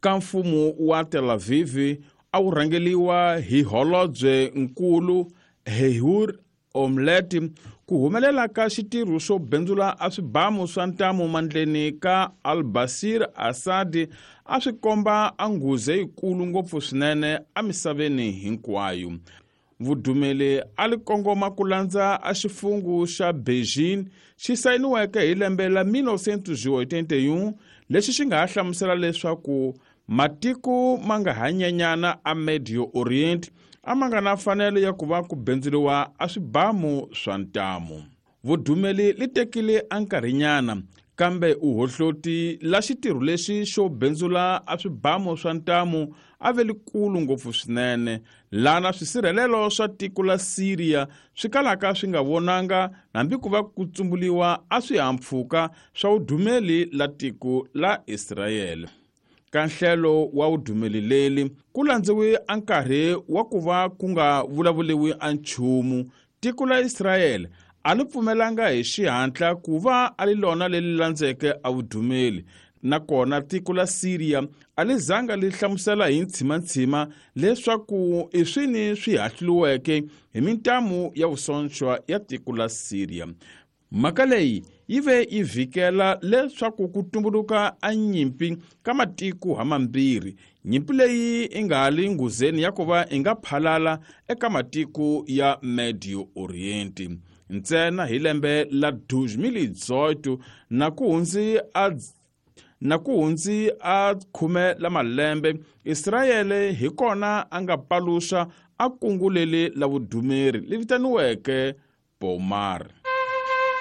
ka mfumo wa Tel Aviv a wu rhangeliwa hi Holobye Nkulu Ehud Olmert ku humelela ka xitirho xo bendzula a swibamu swa ntamu mandleni ka al-Bashir Assad a swi komba a nghozi yikulu ngopfu swinene emisaveni hinkwayo. Vudumeli a li kongoma ku landza a xifungu xa Beijing xi sayiniweke hi lembe la 1981 lexi xi nga ha hlamusela leswaku matiko ma nga hanyanyana a Medio Orient a ma nga na mfanelo ya ku va ku bendzuliwa a swibamu swa ntamu. Vudumeli li tekile ankarhinyana kambe uhohloti la xitirho lexi xo bendzula a swibamu swa ntamu a ve likulu ngopfu swinene lana swisirhelelo swa tiko la Syria swi kalaka swi nga vonanga hambi ku va ku tsumbuliwa a swihahampfhuka swa vudumeli la tiko la Israel. Ka nhlelo wa vudumeli leli ku landziwe a nkarhi wa ku va ku nga vulavuliwi a nchumu. Tiko la Israel a li pfumelanga hi xihatla ku va a li lona leli landzeke a vudumeli, nakona tiko la Syria a li zanga li hlamusela hi ntshima leswaku i swini swi hahluriweke hi mintamu ya vusonchwa ya tiko la Syria. Mhaka leyi yi ve yi vhikela leswaku ku tumbuluka a nyimpi ka matiko hamambirhi. Nyimpi leyi i nga ha li nghuzeni ya ku va i nga phalala eka matiko ya Medio Orient. Ntsena hi lembe la 2018 na ku hundzi a 10 la malembe, Israel hi kona a nga paluxa a kungu leli la vudumeri li vitaniweke Bomar.